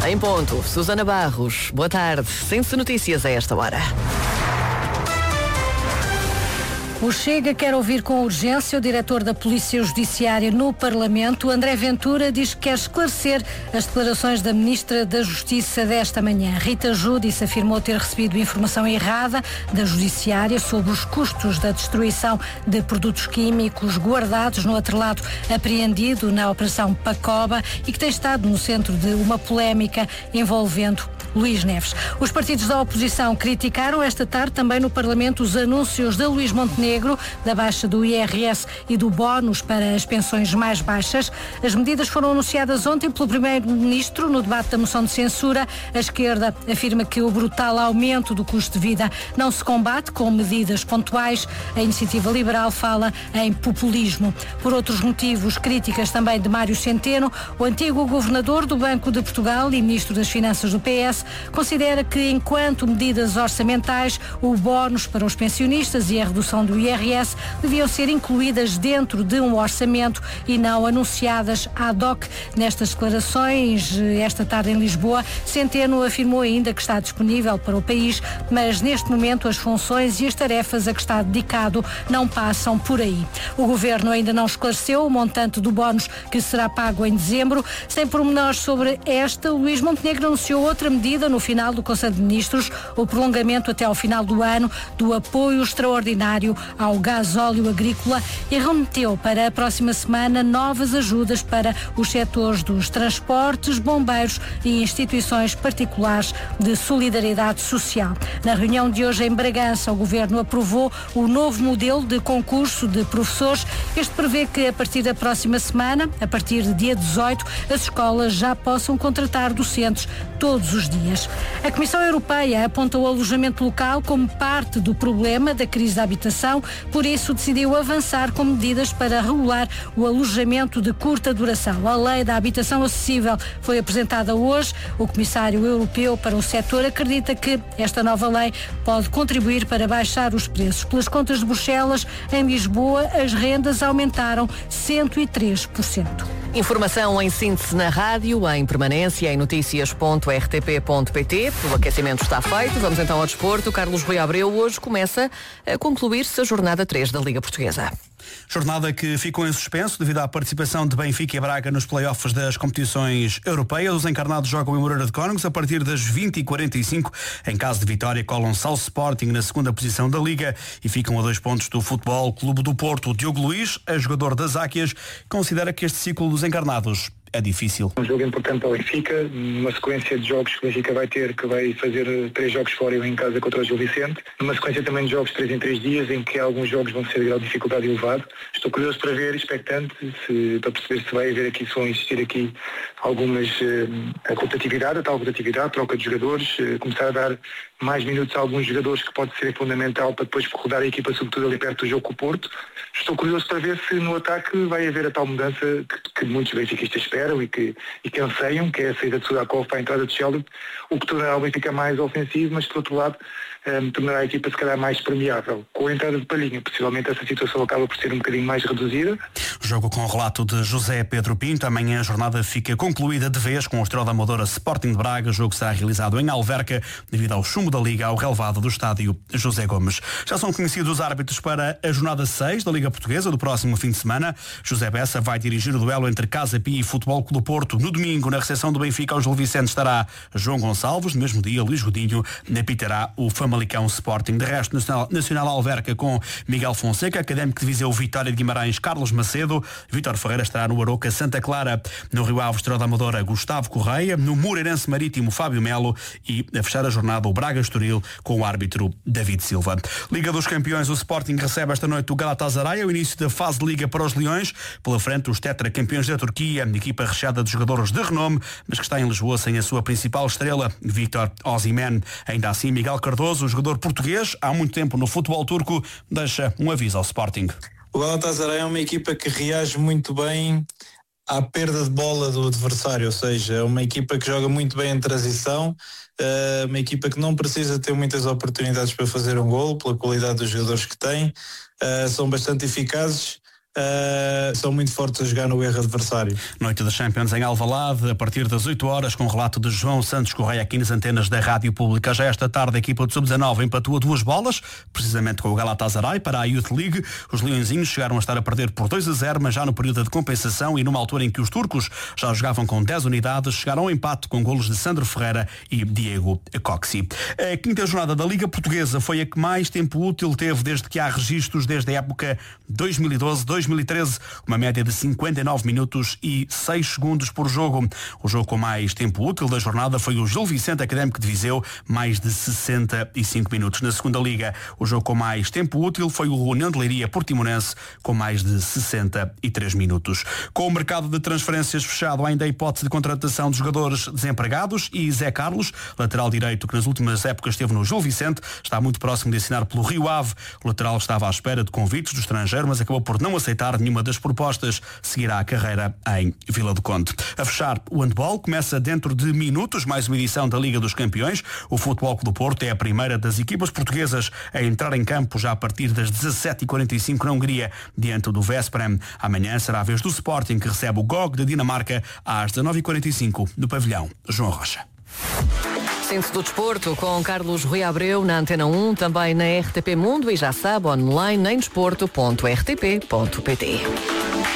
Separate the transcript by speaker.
Speaker 1: Em ponto, Susana Barros, boa tarde. Sem-se notícias a esta hora.
Speaker 2: O Chega quer ouvir com urgência o diretor da Polícia Judiciária no Parlamento. André Ventura diz que quer esclarecer as declarações da Ministra da Justiça desta manhã. Rita Giudice afirmou ter recebido informação errada da Judiciária sobre os custos da destruição de produtos químicos guardados no atrelado apreendido na Operação Pacoba e que tem estado no centro de uma polémica envolvendo Luís Neves. Os partidos da oposição criticaram esta tarde também no Parlamento os anúncios de Luís Montenegro da baixa do IRS e do bónus para as pensões mais baixas. As medidas foram anunciadas ontem pelo Primeiro-Ministro no debate da moção de censura. A esquerda afirma que o brutal aumento do custo de vida não se combate com medidas pontuais. A Iniciativa Liberal fala em populismo. Por outros motivos, críticas também de Mário Centeno, o antigo governador do Banco de Portugal e ministro das Finanças do PS, considera que, enquanto medidas orçamentais, o bónus para os pensionistas e a redução do IRS deviam ser incluídas dentro de um orçamento e não anunciadas ad hoc. Nestas declarações, esta tarde em Lisboa, Centeno afirmou ainda que está disponível para o país, mas neste momento as funções e as tarefas a que está dedicado não passam por aí. O Governo ainda não esclareceu o montante do bónus que será pago em dezembro. Sem pormenores sobre esta, Luís Montenegro anunciou outra medida no final do Conselho de Ministros, o prolongamento até ao final do ano do apoio extraordinário ao gasóleo agrícola e remeteu para a próxima semana novas ajudas para os setores dos transportes, bombeiros e instituições particulares de solidariedade social. Na reunião de hoje em Bragança, o Governo aprovou o novo modelo de concurso de professores. Este prevê que a partir da próxima semana, a partir de dia 18, as escolas já possam contratar docentes todos os dias. A Comissão Europeia aponta o alojamento local como parte do problema da crise da habitação, por isso decidiu avançar com medidas para regular o alojamento de curta duração. A Lei da Habitação Acessível foi apresentada hoje. O Comissário Europeu para o setor acredita que esta nova lei pode contribuir para baixar os preços. Pelas contas de Bruxelas, em Lisboa, as rendas aumentaram 103%.
Speaker 1: Informação em síntese na rádio, em permanência em noticias.rtp.pt. O aquecimento está feito. Vamos então ao desporto. Carlos Rui Abreu hoje começa a concluir-se a jornada 3 da Liga Portuguesa.
Speaker 3: Jornada que ficou em suspenso devido à participação de Benfica e Braga nos play-offs das competições europeias. Os encarnados jogam em Moreira de Cónegos a partir das 20h45. Em caso de vitória, colam-se ao Sporting na segunda posição da Liga e ficam a 2 pontos do Futebol Clube do Porto. Diogo Luís, a jogador das Águias, considera que este ciclo dos encarnados é difícil.
Speaker 4: Um jogo importante para o Benfica, uma sequência de jogos que o Benfica vai ter, que vai fazer 3 jogos fora e um em casa contra o Gil Vicente, uma sequência também de jogos 3 em 3 dias, em que alguns jogos vão ser de grau de dificuldade elevado. Estou curioso para ver, expectante, para perceber se vai haver aqui, se vão existir aqui algumas rotatividade, a tal rotatividade, troca de jogadores, começar a dar mais minutos a alguns jogadores, que pode ser fundamental para depois rodar a equipa, sobretudo ali perto do jogo com o Porto. Estou curioso para ver se no ataque vai haver a tal mudança que muitos benfiquistas esperam e que anseiam, que é a saída de Sudakov para a entrada de Sheldon, o que tornará o Benfica mais ofensivo, mas por outro lado tornará a equipa se calhar mais permeável. Com a entrada de Palhinha, possivelmente essa situação acaba por ser um bocadinho mais reduzida.
Speaker 3: Jogo com o relato de José Pedro Pinto. Amanhã a jornada fica concluída de vez com o Estrela da Amadora Sporting de Braga. O jogo será realizado em Alverca devido ao chumbo da Liga ao relevado do estádio José Gomes. Já são conhecidos os árbitros para a jornada 6 da Liga Portuguesa do próximo fim de semana. José Bessa vai dirigir o duelo entre Casa Pia e Futebol Clube do Porto. No domingo, na recepção do Benfica ao Gil Vicente, estará João Gonçalves. No mesmo dia, Luís Godinho apitará o Famalicão Sporting. De resto, Nacional Alverca com Miguel Fonseca, Académico de Viseu Vitória de Guimarães, Carlos Macedo. Vítor Ferreira estará no Aroca Santa Clara. No Rio Ave, Estrela da Amadora, Gustavo Correia. No Moreirense Marítimo, Fábio Melo. E a fechar a jornada, o Braga Estoril com o árbitro David Silva. Liga dos Campeões, o Sporting recebe esta noite o Galatasaray, ao início da fase de Liga para os Leões. Pela frente, os tetracampeões da Turquia, equipa recheada de jogadores de renome, mas que está em Lisboa sem a sua principal estrela, Victor Osimhen. Ainda assim, Miguel Cardoso, o jogador português, há muito tempo no futebol turco, deixa um aviso ao Sporting.
Speaker 5: O Galatasaray é uma equipa que reage muito bem à perda de bola do adversário, ou seja, é uma equipa que joga muito bem em transição, uma equipa que não precisa ter muitas oportunidades para fazer um golo, pela qualidade dos jogadores que tem, são bastante eficazes, são muito fortes a jogar no erro adversário.
Speaker 3: Noite da Champions em Alvalade, a partir das 8 horas, com o relato de João Santos Correia aqui nas antenas da Rádio Pública. Já esta tarde a equipa do Sub-19 empatou a 2 bolas, precisamente com o Galatasaray, para a Youth League. Os leõezinhos chegaram a estar a perder por 2-0, mas já no período de compensação e numa altura em que os turcos já jogavam com 10 unidades, chegaram ao empate com golos de Sandro Ferreira e Diego Coxi. A quinta jornada da Liga Portuguesa foi a que mais tempo útil teve desde que há registros desde a época 2012-2013, uma média de 59 minutos e 6 segundos por jogo. O jogo com mais tempo útil da jornada foi o Gil Vicente Académico de Viseu, mais de 65 minutos. Na segunda Liga, o jogo com mais tempo útil foi o União de Leiria Portimonense, com mais de 63 minutos. Com o mercado de transferências fechado, ainda a hipótese de contratação de jogadores desempregados, e Zé Carlos, lateral direito que nas últimas épocas esteve no Gil Vicente, está muito próximo de assinar pelo Rio Ave. O lateral estava à espera de convites do estrangeiro, mas acabou por não aceitar nenhuma das propostas. Seguirá a carreira em Vila do Conde. A fechar, o handball começa dentro de minutos, mais uma edição da Liga dos Campeões. O Futebol Clube do Porto é a primeira das equipas portuguesas a entrar em campo já a partir das 17h45 na Hungria, diante do Veszprém. Amanhã será a vez do Sporting, que recebe o GOG da Dinamarca às 19h45 no pavilhão João Rocha.
Speaker 1: Síntese do Desporto com Carlos Rui Abreu na Antena 1, também na RTP Mundo e já sabe, online em desporto.rtp.pt.